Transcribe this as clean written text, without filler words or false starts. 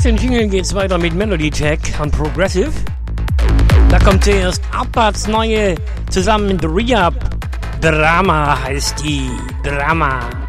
den Jingle geht's weiter mit Melody Tech und Progressive. Da kommt zuerst Abats neue zusammen mit Rehab. Drama heißt die. Drama.